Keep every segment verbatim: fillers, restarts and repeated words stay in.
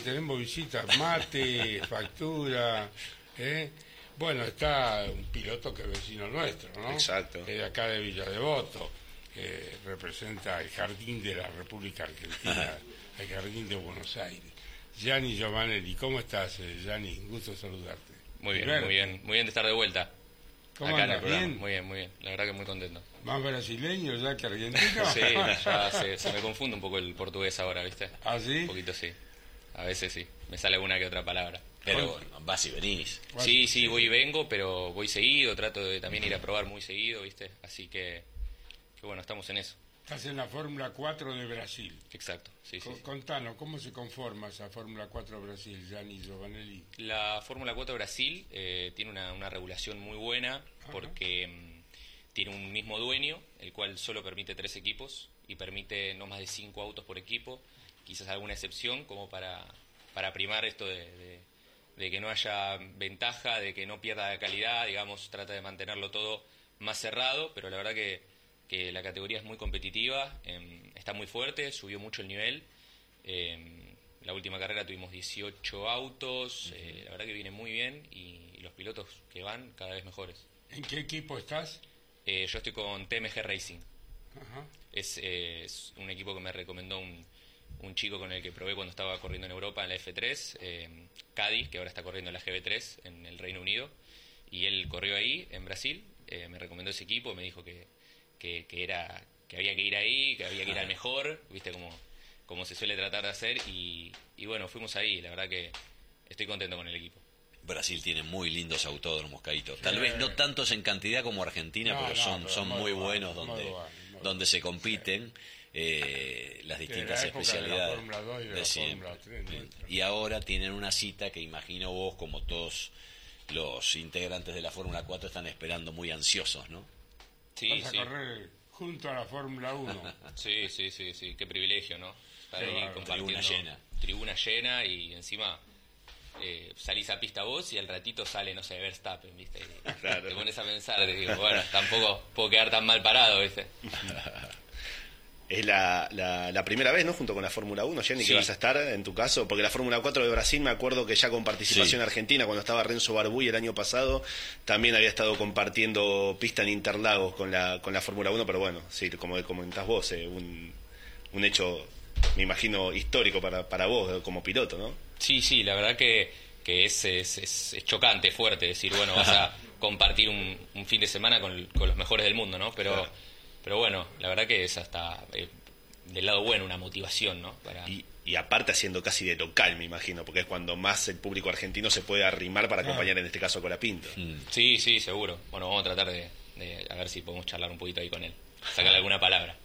tenemos visitas, mate, factura, ¿eh? Bueno, está un piloto que es vecino nuestro, ¿no? Exacto. Es de acá de Villa Devoto, que representa el jardín de la República Argentina, el jardín de Buenos Aires. Gianni Giovanelli, ¿cómo estás, eh, Gianni? Un gusto saludarte. Muy bien, Primero. muy bien, muy bien de estar de vuelta. ¿Cómo Acá en el andas? programa. ¿Bien? Muy bien, muy bien. La verdad que muy contento. ¿Más brasileño ya que argentino? Sí, ya se, se me confunde un poco el portugués ahora, ¿viste? ¿Ah, sí? Un poquito sí. A veces sí. Me sale alguna que otra palabra. Pero bueno, vas y venís. Sí, sí, voy y vengo, pero voy seguido. Trato de también ir a probar muy seguido, ¿viste? Así que, que bueno, estamos en eso. Estás en la Fórmula cuatro de Brasil. Exacto, sí, sí. Co- sí. Contanos, ¿cómo se conforma esa Fórmula cuatro de Brasil, Gianni Giovanelli? La Fórmula cuatro Brasil eh, tiene una, una regulación muy buena porque mm, tiene un mismo dueño, el cual solo permite tres equipos y permite no más de cinco autos por equipo, quizás alguna excepción como para, para primar esto de, de, de que no haya ventaja, de que no pierda calidad, digamos, trata de mantenerlo todo más cerrado, pero la verdad que, que la categoría es muy competitiva, eh, está muy fuerte, subió mucho el nivel. Eh, la última carrera tuvimos dieciocho autos, eh, la verdad que viene muy bien y, y los pilotos que van cada vez mejores. ¿En qué equipo estás? Eh, yo estoy con T M G Racing, Ajá. es, eh, es un equipo que me recomendó un, un chico con el que probé cuando estaba corriendo en Europa en la F tres, eh, Caddy, que ahora está corriendo en la G B tres en el Reino Unido, y él corrió ahí en Brasil, eh, me recomendó ese equipo, me dijo que, que, que era que había que ir ahí, que había que ir al mejor, viste como, como se suele tratar de hacer, y, y bueno, fuimos ahí, la verdad que estoy contento con el equipo. Brasil tiene muy lindos autódromos, Caíto. Tal vez no tantos en cantidad como Argentina, No, pero no, son, pero son muy muy bueno, buenos muy donde, bueno, muy donde se compiten eh, las De distintas la época de la especialidades Fórmula dos y de de la siempre. Fórmula tres, ¿no? Y ahora tienen una cita que imagino vos, como todos los integrantes de la Fórmula cuatro, están esperando muy ansiosos, ¿no? Sí, Vas a sí, correr junto a la Fórmula uno. sí, sí, sí, sí, qué privilegio, ¿no? Estar Qué ahí bárbaro. compartiendo. Tribuna llena. Tribuna llena y encima eh, salís a pista vos y al ratito sale, no sé, Verstappen, ¿viste? Y Claro. te pones a pensar, te digo, bueno, tampoco puedo quedar tan mal parado, ¿viste? Es la, la, la primera vez, ¿no? Junto con la Fórmula uno, Jenny, Sí. que vas a estar en tu caso, porque la Fórmula cuatro de Brasil, me acuerdo que ya con participación Sí. argentina, cuando estaba Renzo Barbuy el año pasado, también había estado compartiendo pista en Interlagos con la, con la Fórmula uno, pero bueno, sí, como comentás vos, eh, un, un hecho, me imagino, histórico para, para vos eh, como piloto, ¿no? Sí, sí, la verdad que, que es, es, es, es chocante, fuerte decir, bueno, vas a compartir un, un fin de semana con, con los mejores del mundo, ¿no? Pero, Claro. pero bueno, la verdad que es hasta eh, del lado bueno una motivación, ¿no? Para... Y, y aparte haciendo casi de local, me imagino, porque es cuando más el público argentino se puede arrimar para acompañar, en este caso, a Colapinto. Sí, sí, seguro. Bueno, vamos a tratar de, de a ver si podemos charlar un poquito ahí con él, sacarle alguna palabra.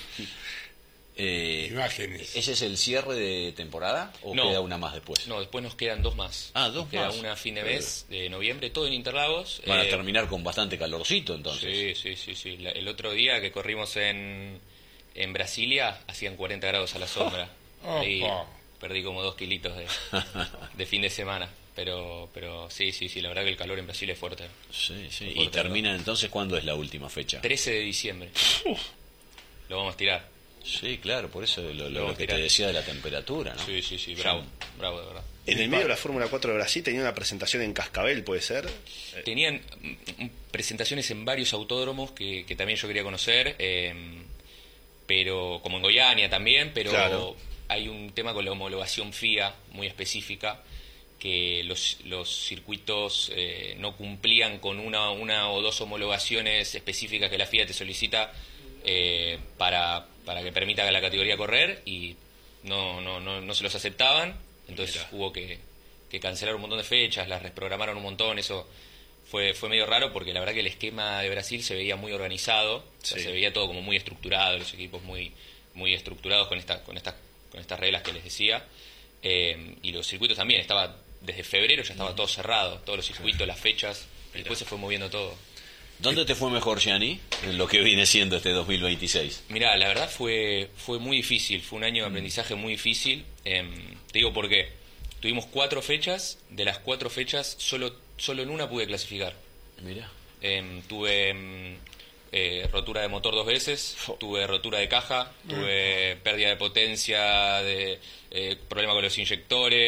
Eh, Imágenes. ¿Ese es el cierre de temporada o No. queda una más después? No, después nos quedan dos más. Ah, dos Nos queda más. una a fin de mes de noviembre, todo en Interlagos. Van a Eh, terminar con bastante calorcito entonces. Sí, sí, sí, sí. La- el otro día que corrimos en, en Brasilia hacían cuarenta grados a la sombra. Opa. Ahí perdí como dos kilitos de, de fin de semana. Pero, pero sí, sí, sí, la verdad que el calor en Brasil es fuerte. Sí, sí. Muy ¿Y fuerte, terminan entonces cuándo es la última fecha? trece de diciembre. Lo vamos a tirar. Sí, claro, por eso lo, lo- Lo lo que te tirar. decía de la temperatura, ¿no? Sí, sí, sí, Son- bravo, bravo de verdad. En el medio de la Fórmula cuatro de Brasil tenía una presentación en Cascabel, ¿puede ser? Tenían mm, mm, presentaciones en varios autódromos que, que también yo quería conocer, eh, pero como en Goiânia también, pero Claro. hay un tema con la homologación F I A muy específica, que los, los circuitos eh, no cumplían con una, una o dos homologaciones específicas que la F I A te solicita eh, para, para que permita a la categoría correr, y no, no, no, no se los aceptaban, entonces Mirá. hubo que, que cancelar un montón de fechas, las reprogramaron un montón, eso fue, fue medio raro porque la verdad que el esquema de Brasil se veía muy organizado, o sea, Sí. se veía todo como muy estructurado, los equipos muy, muy estructurados con, esta, con, estas, con estas reglas que les decía, eh, y los circuitos también, estaba desde febrero ya estaba todo cerrado, todos los circuitos, las fechas, y después se fue moviendo todo. ¿Dónde te fue mejor, Gianni, en lo que viene siendo este dos mil veintiséis? Mirá, la verdad fue fue muy difícil, fue un año de aprendizaje muy difícil. Eh, te digo por qué. Tuvimos cuatro fechas, de las cuatro fechas solo solo en una pude clasificar. Mira. Eh, tuve mm, eh, rotura de motor dos veces, tuve rotura de caja, tuve pérdida de potencia, de eh, problema con los inyectores.